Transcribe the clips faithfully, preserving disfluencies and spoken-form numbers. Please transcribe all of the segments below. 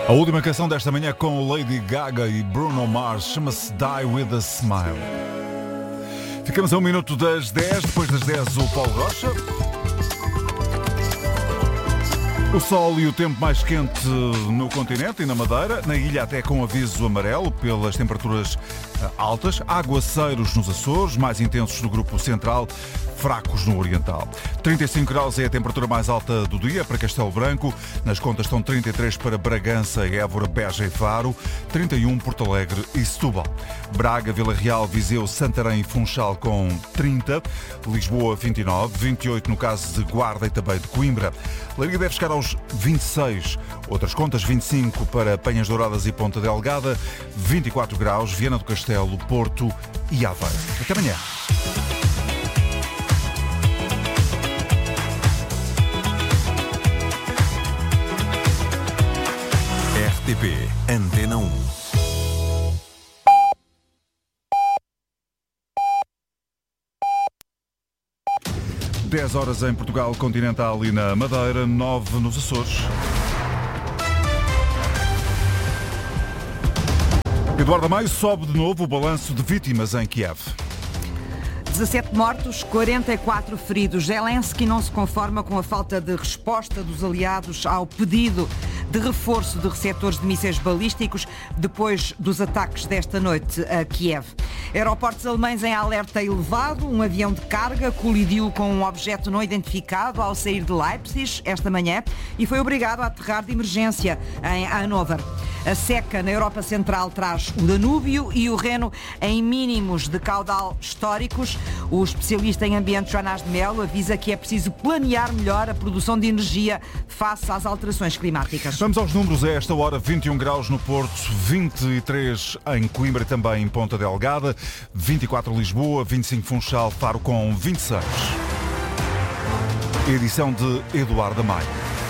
A última canção desta manhã com Lady Gaga e Bruno Mars chama-se Die With A Smile. Ficamos a um minuto das dez, depois das dez o Paulo Rocha. O sol e o tempo mais quente no continente e na Madeira, na ilha até com aviso amarelo pelas temperaturas altas, aguaceiros nos Açores, mais intensos no grupo central, fracos no oriental. trinta e cinco graus é a temperatura mais alta do dia para Castelo Branco, nas contas estão trinta e três para Bragança, Évora, Beja e Faro, trinta e um Porto Alegre e Setúbal. Braga, Vila Real, Viseu, Santarém e Funchal com trinta, Lisboa vinte e nove, vinte e oito no caso de Guarda e também de Coimbra. Leiria deve chegar aos vinte e seis, outras contas vinte e cinco para Penhas Douradas e Ponta Delgada, vinte e quatro graus, Viana do Castelo, Porto e Aveiro. Até amanhã. R T P Antena um. dez horas em Portugal continental e na Madeira, nove nos Açores. Eduardo Maio sobe de novo o balanço de vítimas em Kiev. dezassete mortos, quarenta e quatro feridos. Zelensky não se conforma com a falta de resposta dos aliados ao pedido de reforço de receptores de mísseis balísticos depois dos ataques desta noite a Kiev. Aeroportos alemães em alerta elevado. Um avião de carga colidiu com um objeto não identificado ao sair de Leipzig esta manhã e foi obrigado a aterrar de emergência em Hannover. A seca na Europa Central traz o Danúbio e o Reno em mínimos de caudal históricos. O especialista em ambiente Joanás de Melo avisa que é preciso planear melhor a produção de energia face às alterações climáticas. Vamos aos números a esta hora. vinte e um graus no Porto, vinte e três em Coimbra e também em Ponta Delgada, vinte e quatro Lisboa, vinte e cinco Funchal, Faro com vinte e seis. Edição de Eduardo Maio.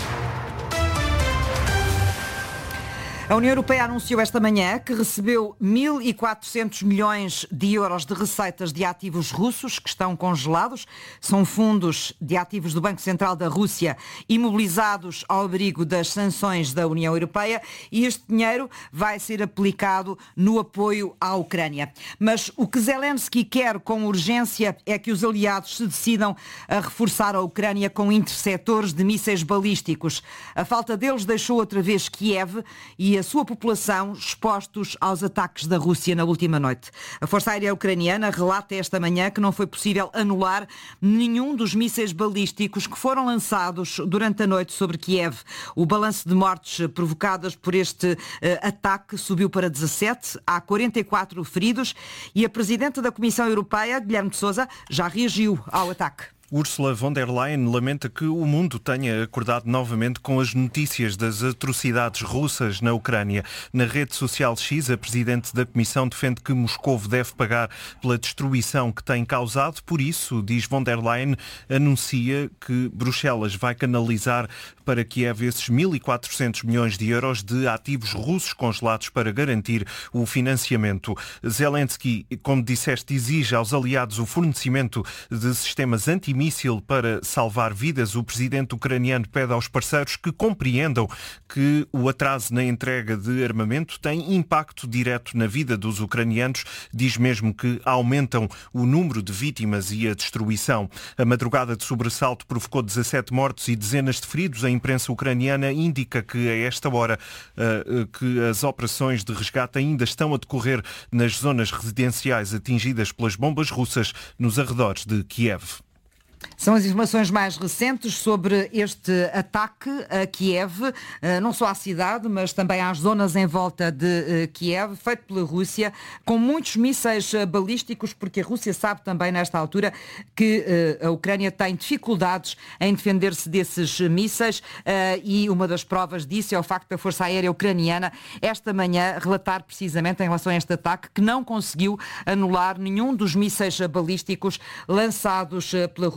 A União Europeia anunciou esta manhã que recebeu mil e quatrocentos milhões de euros de receitas de ativos russos que estão congelados. São fundos de ativos do Banco Central da Rússia imobilizados ao abrigo das sanções da União Europeia e este dinheiro vai ser aplicado no apoio à Ucrânia. Mas o que Zelensky quer com urgência é que os aliados se decidam a reforçar a Ucrânia com interceptores de mísseis balísticos. A falta deles deixou outra vez Kiev e a sua população expostos aos ataques da Rússia na última noite. A Força Aérea Ucraniana relata esta manhã que não foi possível anular nenhum dos mísseis balísticos que foram lançados durante a noite sobre Kiev. O balanço de mortes provocadas por este uh, ataque subiu para dezassete, há quarenta e quatro feridos e a Presidente da Comissão Europeia, Guilherme de Sousa, já reagiu ao ataque. Ursula von der Leyen lamenta que o mundo tenha acordado novamente com as notícias das atrocidades russas na Ucrânia. Na rede social X, a Presidente da Comissão defende que Moscovo deve pagar pela destruição que tem causado. Por isso, diz von der Leyen, anuncia que Bruxelas vai canalizar para Kiev esses mil e quatrocentos milhões de euros de ativos russos congelados para garantir o financiamento. Zelensky, como disseste, exige aos aliados o fornecimento de sistemas anti míssil para salvar vidas. O presidente ucraniano pede aos parceiros que compreendam que o atraso na entrega de armamento tem impacto direto na vida dos ucranianos. Diz mesmo que aumentam o número de vítimas e a destruição. A madrugada de sobressalto provocou dezassete mortos e dezenas de feridos. A imprensa ucraniana indica que a esta hora uh, que as operações de resgate ainda estão a decorrer nas zonas residenciais atingidas pelas bombas russas nos arredores de Kiev. São as informações mais recentes sobre este ataque a Kiev, não só à cidade, mas também às zonas em volta de Kiev, feito pela Rússia, com muitos mísseis balísticos, porque a Rússia sabe também, nesta altura, que a Ucrânia tem dificuldades em defender-se desses mísseis e uma das provas disso é o facto da Força Aérea Ucraniana, esta manhã, relatar precisamente em relação a este ataque que não conseguiu anular nenhum dos mísseis balísticos lançados pela Rússia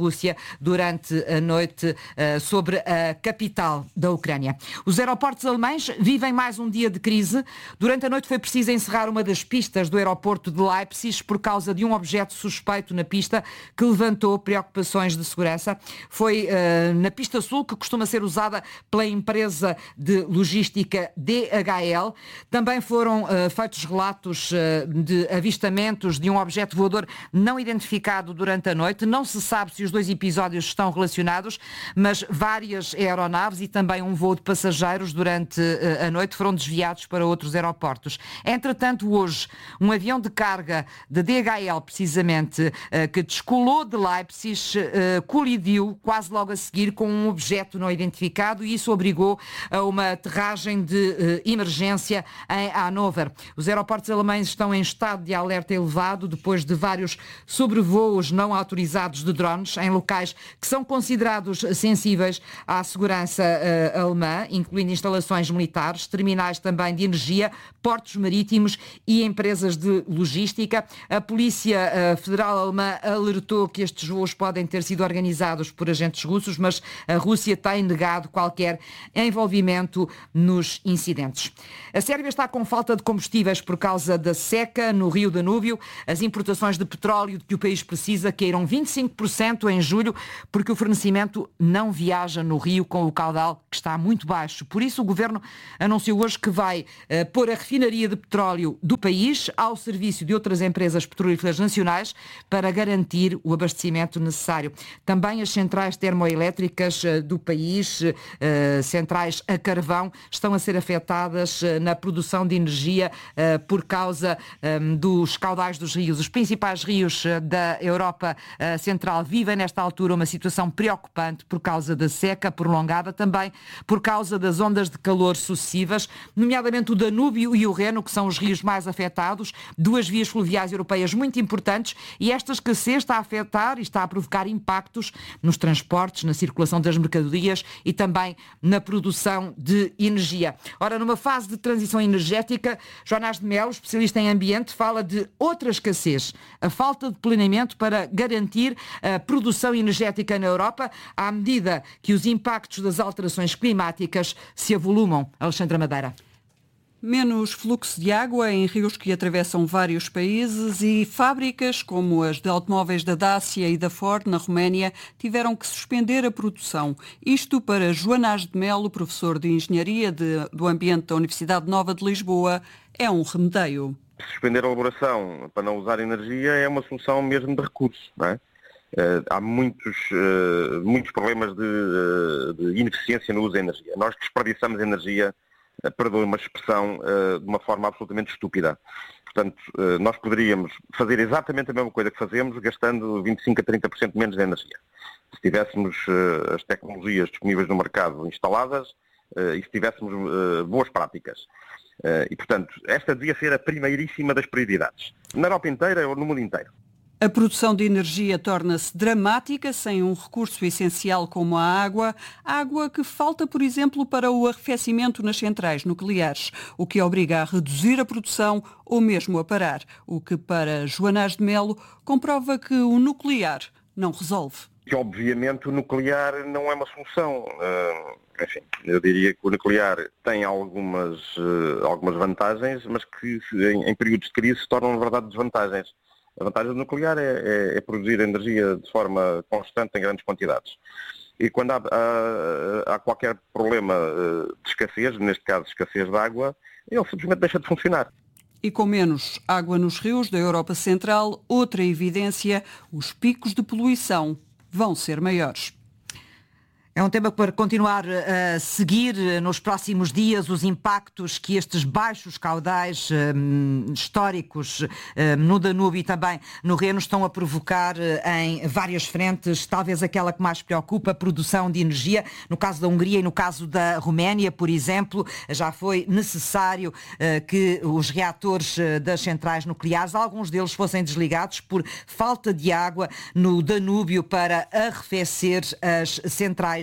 Rússia durante a noite sobre a capital da Ucrânia. Os aeroportos alemães vivem mais um dia de crise. Durante a noite foi preciso encerrar uma das pistas do aeroporto de Leipzig por causa de um objeto suspeito na pista que levantou preocupações de segurança. Foi uh, na pista sul, que costuma ser usada pela empresa de logística D H L. Também foram uh, feitos relatos uh, de avistamentos de um objeto voador não identificado durante a noite. Não se sabe se os dois episódios estão relacionados, mas várias aeronaves e também um voo de passageiros durante uh, a noite foram desviados para outros aeroportos. Entretanto, hoje, um avião de carga da D H L, precisamente, uh, que descolou de Leipzig, uh, colidiu quase logo a seguir com um objeto não identificado e isso obrigou a uma aterragem de uh, emergência em Hannover. Os aeroportos alemães estão em estado de alerta elevado depois de vários sobrevoos não autorizados de drones em locais que são considerados sensíveis à segurança uh, alemã, incluindo instalações militares, terminais também de energia, portos marítimos e empresas de logística. A Polícia uh, Federal Alemã alertou que estes voos podem ter sido organizados por agentes russos, mas a Rússia tem negado qualquer envolvimento nos incidentes. A Sérvia está com falta de combustíveis por causa da seca no rio Danúbio. As importações de petróleo que o país precisa caíram vinte e cinco por cento em julho porque o fornecimento não viaja no rio com o caudal que está muito baixo. Por isso o governo anunciou hoje que vai uh, pôr a refinaria de petróleo do país ao serviço de outras empresas petrolíferas nacionais para garantir o abastecimento necessário. Também as centrais termoelétricas uh, do país, uh, centrais a carvão, estão a ser afetadas uh, na produção de energia uh, por causa um, dos caudais dos rios. Os principais rios uh, da Europa uh, Central vivem nesta altura uma situação preocupante por causa da seca prolongada, também por causa das ondas de calor sucessivas, nomeadamente o Danúbio e o Reno, que são os rios mais afetados, duas vias fluviais europeias muito importantes, e esta escassez está a afetar e está a provocar impactos nos transportes, na circulação das mercadorias e também na produção de energia. Ora, numa fase de transição energética, Joanás de Melo, especialista em ambiente, fala de outra escassez, a falta de planeamento para garantir a produção energética na Europa, à medida que os impactos das alterações climáticas se avolumam. Alexandra Madeira. Menos fluxo de água em rios que atravessam vários países e fábricas como as de automóveis da Dacia e da Ford, na Roménia, tiveram que suspender a produção. Isto para Joanás de Melo, professor de Engenharia de, do Ambiente da Universidade Nova de Lisboa, é um remedeio. Suspender a elaboração para não usar energia é uma solução mesmo de recursos, não é? Uh, há muitos, uh, muitos problemas de, uh, de ineficiência no uso da energia. Nós desperdiçamos energia, uh, perdoe uma expressão, uh, de uma forma absolutamente estúpida. Portanto, uh, nós poderíamos fazer exatamente a mesma coisa que fazemos, gastando vinte e cinco a trinta por cento menos de energia. Se tivéssemos uh, as tecnologias disponíveis no mercado instaladas uh, e se tivéssemos uh, boas práticas. Uh, e, portanto, esta devia ser a primeiríssima das prioridades. Na Europa inteira ou no mundo inteiro. A produção de energia torna-se dramática sem um recurso essencial como a água. Água que falta, por exemplo, para o arrefecimento nas centrais nucleares, o que obriga a reduzir a produção ou mesmo a parar. O que, para Joanás de Melo, comprova que o nuclear não resolve. Que, obviamente, o nuclear não é uma solução. Uh, enfim, eu diria que o nuclear tem algumas, uh, algumas vantagens, mas que em, em períodos de crise se tornam, na verdade, desvantagens. A vantagem do nuclear é, é, é produzir energia de forma constante em grandes quantidades. E quando há, há, há qualquer problema de escassez, neste caso escassez de água, ele simplesmente deixa de funcionar. E com menos água nos rios da Europa Central, outra evidência, os picos de poluição vão ser maiores. É um tema para continuar a seguir nos próximos dias, os impactos que estes baixos caudais um, históricos um, no Danúbio e também no Reno estão a provocar em várias frentes, talvez aquela que mais preocupa, a produção de energia. No caso da Hungria e no caso da Roménia, por exemplo, já foi necessário uh, que os reatores uh, das centrais nucleares, alguns deles fossem desligados por falta de água no Danúbio para arrefecer as centrais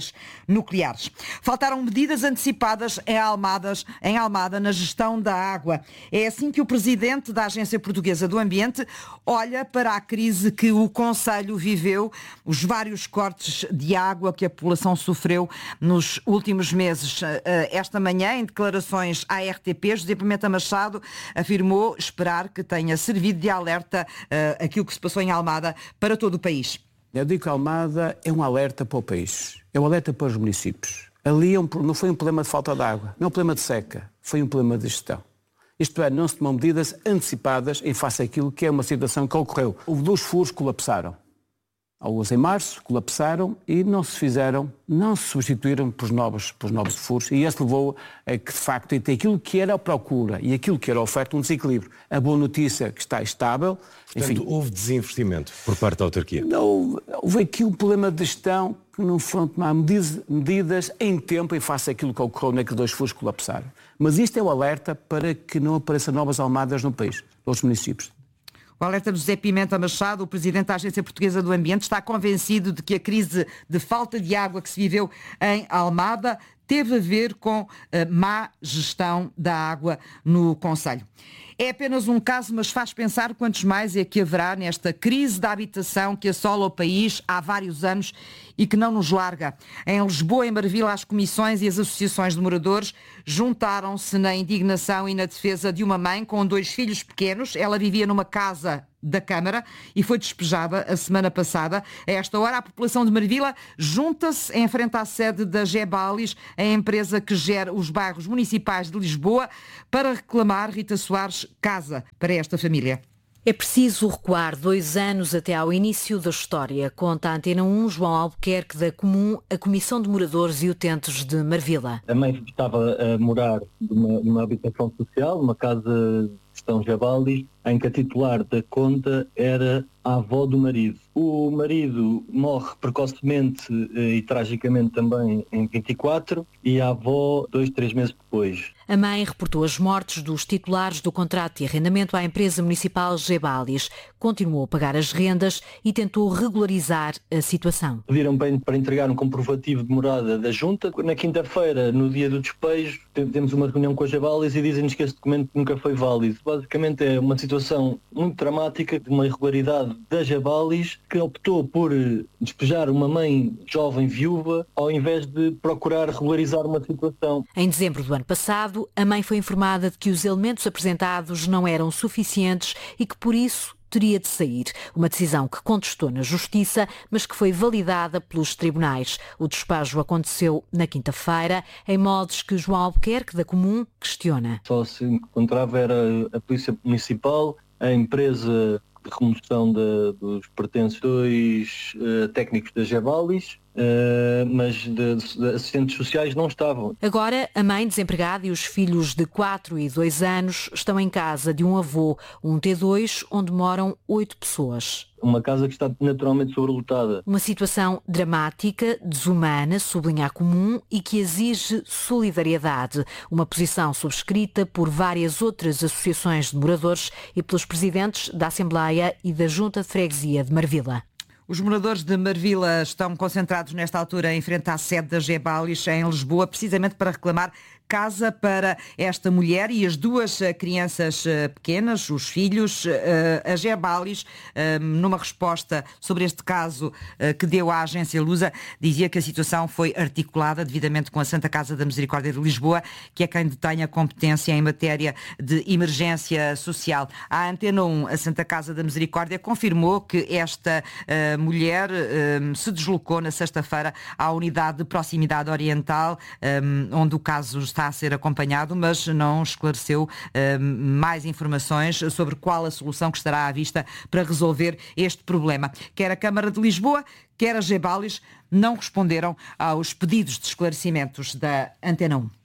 centrais nucleares. Faltaram medidas antecipadas em Almadas, em Almada na gestão da água. É assim que o presidente da Agência Portuguesa do Ambiente olha para a crise que o Conselho viveu, os vários cortes de água que a população sofreu nos últimos meses. Esta manhã, em declarações à R T P, José Pimenta Machado afirmou esperar que tenha servido de alerta uh, aquilo que se passou em Almada para todo o país. Eu digo que Almada é um alerta para o país, é um alerta para os municípios. Ali é um, não foi um problema de falta de água, não é um problema de seca, foi um problema de gestão. Isto é, não se tomam medidas antecipadas em face àquilo que é uma situação que ocorreu. Houve dois furos que colapsaram. Alguns em março colapsaram e não se fizeram, não se substituíram por novos, por novos furos, e isso levou a que, de facto, entre aquilo que era a procura e aquilo que era a oferta, um desequilíbrio. A boa notícia é que está estável. Portanto, enfim, houve desinvestimento por parte da autarquia? Não, houve aqui um problema de gestão que não foram tomar medidas, medidas em tempo em face àquilo que ocorreu naqueles dois furos que colapsaram. Mas isto é o alerta para que não apareçam novas almadas no país, nos municípios. O alerta de José Pimenta Machado, o presidente da Agência Portuguesa do Ambiente, está convencido de que a crise de falta de água que se viveu em Almada teve a ver com a má gestão da água no Conselho. É apenas um caso, mas faz pensar quantos mais é que haverá nesta crise da habitação que assola o país há vários anos e que não nos larga. Em Lisboa, em Marvila, as comissões e as associações de moradores juntaram-se na indignação e na defesa de uma mãe com dois filhos pequenos. Ela vivia numa casa da Câmara e foi despejada a semana passada. A esta hora, a população de Marvila junta-se em frente à sede da Gebalis, a empresa que gera os bairros municipais de Lisboa, para reclamar, Rita Soares, casa para esta família. É preciso recuar dois anos até ao início da história, conta a Antena um, João Albuquerque, da Comum, a Comissão de Moradores e Utentes de Marvila. A mãe estava a morar numa, numa habitação social, numa casa de São Gebalis, em que a titular da conta era a avó do marido. O marido morre precocemente e tragicamente também em vinte e quatro e a avó dois, três meses depois. A mãe reportou as mortes dos titulares do contrato de arrendamento à empresa municipal Gebalis. Continuou a pagar as rendas e tentou regularizar a situação. Pediram para entregar um comprovativo de morada da junta. Na quinta-feira, no dia do despejo, temos uma reunião com a Gebalis e dizem-nos que este documento nunca foi válido. Basicamente é uma situação muito dramática de uma irregularidade da Gebalis, que optou por despejar uma mãe jovem viúva ao invés de procurar regularizar uma situação. Em dezembro do ano passado, a mãe foi informada de que os elementos apresentados não eram suficientes e que, por isso, teria de sair. Uma decisão que contestou na Justiça, mas que foi validada pelos tribunais. O despejo aconteceu na quinta-feira, em modos que João Albuquerque, da Comum, questiona. Só se encontrava era a Polícia Municipal, a empresa de remoção de, dos pertences dois uh, técnicos da Gebalis, Uh, mas de, de assistentes sociais não estavam. Agora, a mãe desempregada e os filhos de quatro e dois anos estão em casa de um avô, um T dois, onde moram oito pessoas. Uma casa que está naturalmente sobrelotada. Uma situação dramática, desumana, sublinha a Comum, e que exige solidariedade. Uma posição subscrita por várias outras associações de moradores e pelos presidentes da Assembleia e da Junta de Freguesia de Marvila. Os moradores de Marvila estão concentrados nesta altura em frente à sede da Gebalis em Lisboa, precisamente para reclamar casa para esta mulher e as duas crianças pequenas, os filhos. A Gebalis, numa resposta sobre este caso que deu à agência Lusa, dizia que a situação foi articulada devidamente com a Santa Casa da Misericórdia de Lisboa, que é quem detém a competência em matéria de emergência social. À Antena um, a Santa Casa da Misericórdia confirmou que esta uh, mulher um, se deslocou na sexta-feira à unidade de proximidade oriental, um, onde o caso está a ser acompanhado, mas não esclareceu um, mais informações sobre qual a solução que estará à vista para resolver este problema. Quer a Câmara de Lisboa, quer a Gebalis não responderam aos pedidos de esclarecimentos da Antena um.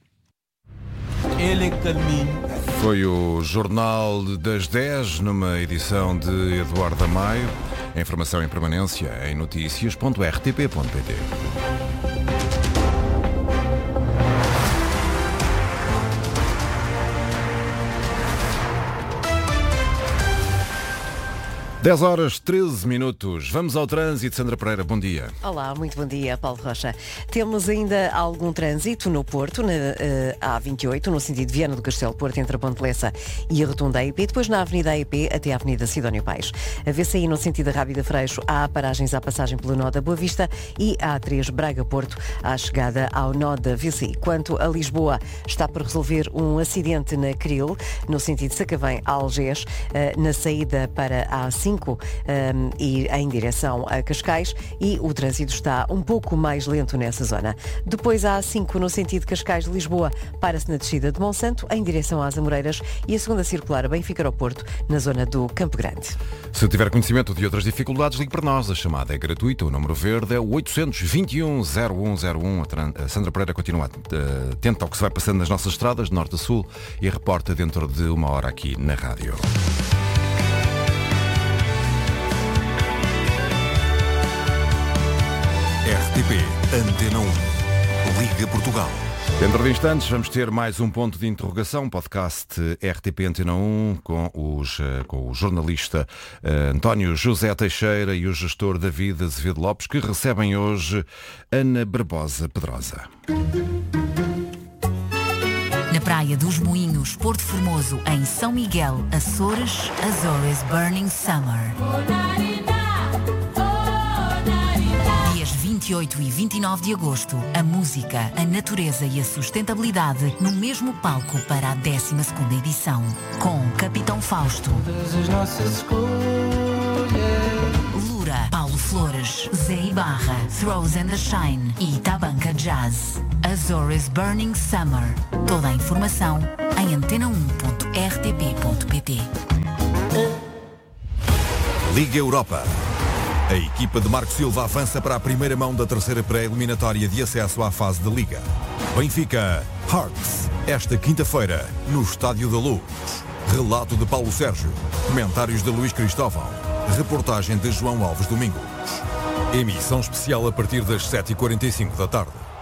Foi o Jornal das dez, numa edição de Eduardo Amaio. A informação em permanência em notícias ponto r t p ponto p t. dez horas, treze minutos. Vamos ao trânsito. Sandra Pereira, bom dia. Olá, muito bom dia, Paulo Rocha. Temos ainda algum trânsito no Porto, na uh, A vinte e oito, no sentido Viana do Castelo, Porto, entre a Ponte Lessa e a Rotunda A E P, depois na Avenida A E P até a Avenida Sidónio Paes. A V C I no sentido da Rábida Freixo, há paragens à passagem pelo nó da Boa Vista e a A três Braga-Porto, à chegada ao nó da V C I. Quanto a Lisboa, está por resolver um acidente na Cril, no sentido Sacavém a Algés, uh, na saída para a A cinco, Um, e em direção a Cascais, e o trânsito está um pouco mais lento nessa zona. Depois a A cinco no sentido Cascais-Lisboa, para-se na descida de Monsanto em direção às Amoreiras, e a segunda circular a Benfica ao Porto, na zona do Campo Grande. Se tiver conhecimento de outras dificuldades, ligue para nós. A chamada é gratuita, o número verde é o oito dois um, zero um zero um. A Sandra Pereira continua atenta ao que se vai passando nas nossas estradas de norte a sul e reporta dentro de uma hora aqui na rádio. R T P Antena um. Liga Portugal. Dentro de instantes vamos ter mais um ponto de interrogação, podcast R T P Antena um, com, os, com o jornalista uh, António José Teixeira e o gestor David Azevedo Lopes, que recebem hoje Ana Barbosa Pedrosa. Na Praia dos Moinhos, Porto Formoso, em São Miguel, Açores, Azores Burning Summer. vinte e oito e vinte e nove de agosto, a música, a natureza e a sustentabilidade no mesmo palco para a décima segunda edição, com Capitão Fausto, Lura, Paulo Flores, Zé Ibarra, Throws and the Shine e Tabanca Jazz. Azores Burning Summer. Toda a informação em antena um ponto r t p ponto p t. Liga Europa. A equipa de Marco Silva avança para a primeira mão da terceira pré-eliminatória de acesso à fase de Liga. Benfica Hearts, esta quinta-feira, no Estádio da Luz. Relato de Paulo Sérgio, comentários de Luís Cristóvão, reportagem de João Alves Domingos. Emissão especial a partir das sete e quarenta e cinco da tarde.